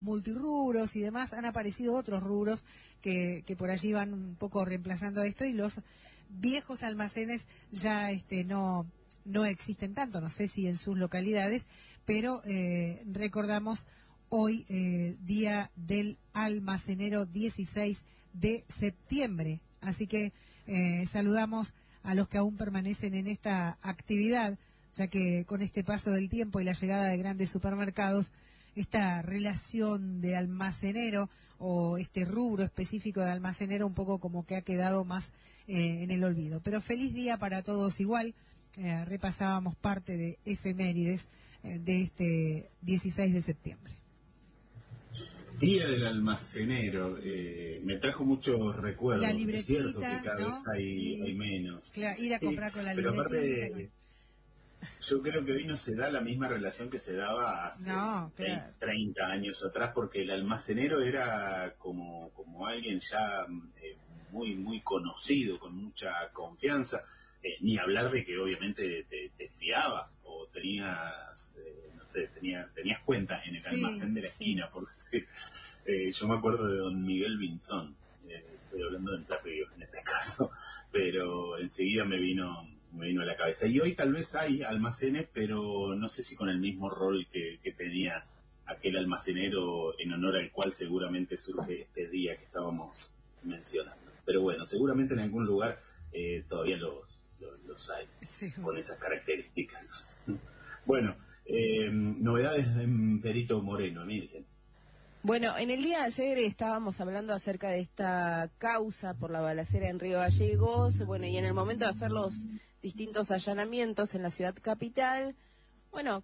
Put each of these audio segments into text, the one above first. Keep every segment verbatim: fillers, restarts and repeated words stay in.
multirrubros y demás, han aparecido otros rubros que, que por allí van un poco reemplazando esto, y los viejos almacenes ya este no no existen tanto, no sé si en sus localidades, pero eh, recordamos hoy, eh, día del almacenero, dieciséis de septiembre, así que eh, saludamos a los que aún permanecen en esta actividad, ya que con este paso del tiempo y la llegada de grandes supermercados, esta relación de almacenero o este rubro específico de almacenero un poco como que ha quedado más eh, en el olvido. Pero feliz día para todos igual. Eh, repasábamos parte de efemérides eh, de este dieciséis de septiembre. Día del almacenero, eh, me trajo muchos recuerdos. La libretita, es cierto que cada ¿no? vez hay, y, hay menos. Claro, ir a comprar con la Pero libretita. aparte, Con... yo creo que hoy no se da la misma relación que se daba hace no, claro. veinte, treinta años atrás, porque el almacenero era como, como alguien ya eh, muy, muy conocido, con mucha confianza. Eh, ni hablar de que obviamente te, te fiaba o tenías, eh, no sé, tenía, tenías cuenta en el sí, almacén de la sí. esquina, por decir. Eh, yo me acuerdo de don Miguel Vinzón, eh, estoy hablando del Río en este caso, pero enseguida me vino, me vino a la cabeza. Y hoy tal vez hay almacenes, pero no sé si con el mismo rol que, que tenía aquel almacenero en honor al cual seguramente surge este día que estábamos mencionando. Pero bueno, seguramente en algún lugar eh, todavía los Los, los hay, sí, con esas características. Bueno, eh, novedades en Perito Moreno, me dicen. Bueno, en el día de ayer estábamos hablando acerca de esta causa por la balacera en Río Gallegos, bueno, y en el momento de hacer los distintos allanamientos en la ciudad capital, bueno,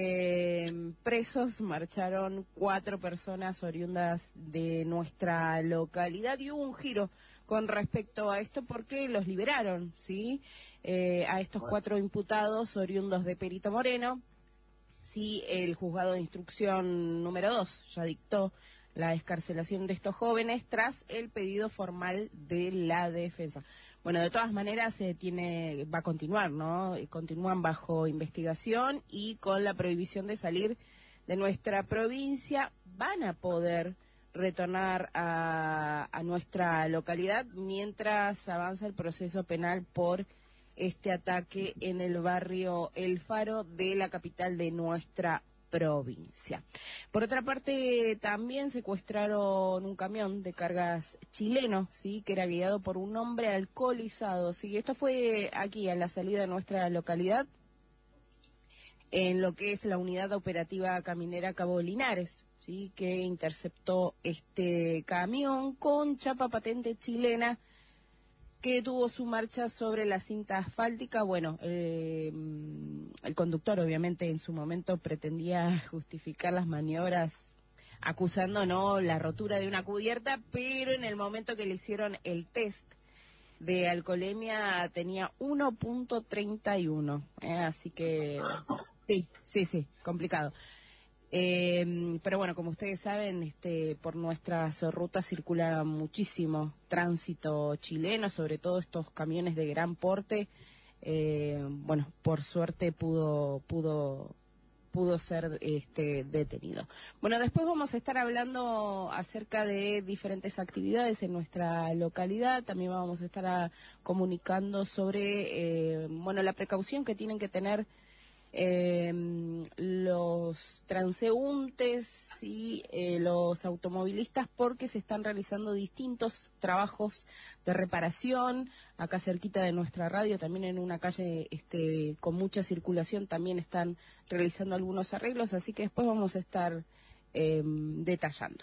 eh, presos marcharon cuatro personas oriundas de nuestra localidad, y hubo un giro con respecto a esto porque los liberaron, ¿sí? Eh, a estos cuatro imputados oriundos de Perito Moreno. Sí, el juzgado de instrucción número dos ya dictó la excarcelación de estos jóvenes tras el pedido formal de la defensa. Bueno, de todas maneras se tiene, va a continuar, ¿no? Continúan bajo investigación y con la prohibición de salir de nuestra provincia. Van a poder retornar a, a nuestra localidad mientras avanza el proceso penal por este ataque en el barrio El Faro de la capital de nuestra provincia. Por otra parte, también secuestraron un camión de cargas chileno, sí, que era guiado por un hombre alcoholizado. Sí, esto fue aquí a la salida de nuestra localidad, en lo que es la unidad operativa caminera Cabo Linares, sí, que interceptó este camión con chapa patente chilena, que tuvo su marcha sobre la cinta asfáltica. Bueno, eh, el conductor obviamente en su momento pretendía justificar las maniobras acusando, no, la rotura de una cubierta, pero en el momento que le hicieron el test de alcoholemia tenía uno punto treinta y uno, eh, así que sí, sí, sí, complicado. Eh, pero bueno, como ustedes saben, este, por nuestras rutas circula muchísimo tránsito chileno, sobre todo estos camiones de gran porte. Eh, bueno, por suerte pudo pudo pudo ser este detenido. Bueno, después vamos a estar hablando acerca de diferentes actividades en nuestra localidad. También vamos a estar a, comunicando sobre eh, bueno, la precaución que tienen que tener Eh, los transeúntes y eh, los automovilistas, porque se están realizando distintos trabajos de reparación acá cerquita de nuestra radio, también en una calle este, con mucha circulación también están realizando algunos arreglos, así que después vamos a estar eh, detallando.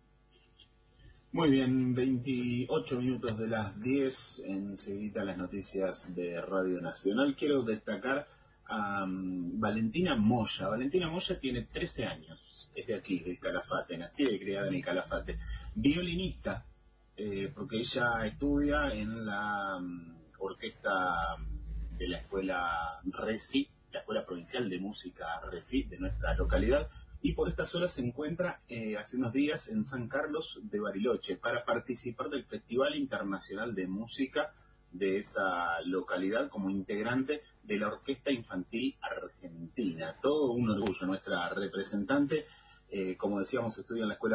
Muy bien, veintiocho minutos de las diez, enseguida las noticias de Radio Nacional. Quiero destacar a um, Valentina Moya. Valentina Moya tiene trece años, es de aquí, de Calafate, nacida y criada en el Calafate. Violinista, eh, porque ella estudia en la um, orquesta de la escuela RECI, la Escuela Provincial de Música RECI de nuestra localidad, y por estas horas se encuentra eh, hace unos días en San Carlos de Bariloche para participar del Festival Internacional de Música de esa localidad como integrante de la Orquesta Infantil Argentina. Todo un orgullo, nuestra representante eh, como decíamos, estudia en la escuela